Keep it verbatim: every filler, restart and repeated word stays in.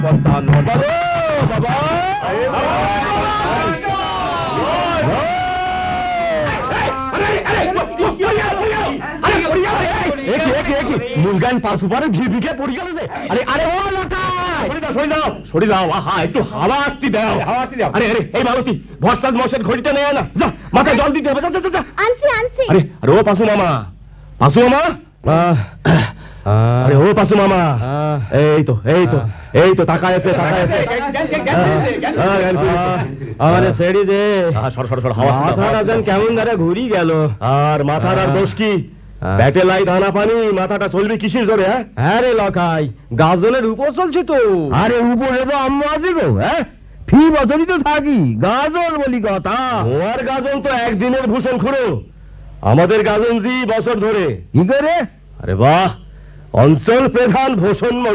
পঞ্চান্ন। বাবা বাবা মুরগান পাশু পারে ভিড়ে পড়ে গেল যে। আরে আরে ও লোটাই সরে দাও সরে দাও সরে দাও। আহা একটু হাওয়া আসতে দাও হাওয়া আসতে দাও। আরে আরে এই মালতী ভরসাদ মশের ঘড়িটা নেয় না, যা মাথায় জল দিতে হবে। যা যা যা আনছি আনছি। আরে আরে ও পাশু মামা পাশু মামা আরে ও পাশু মামা এই তো এই তো এই তো তাকায় আছে তাকায় আছে। আমারে ছেড়ে দে। সর সর সর হাওয়া মাথাটা যেন কেমন ধরে ঘুরি গেল। আর মাথার আর দোষ কি? ব্যাটে লাই দানা পানি, মাথাটা চলবে কিসের জোরে? হ্যাঁ হ্যাঁ রে লখাই, গাজনের উপর চলছে তো। আরে উপরে তো আম্মা আছে গো। হ্যাঁ ফি বছরই তো থাকি, গাজন বলি কথা। ওর গাজন তো একদিনের ভূষণ খুঁড়ো, আমাদের গাজন জি বছর ধরে। কি করে? আরে বাহ, অঞ্চল প্রধান ভূষণ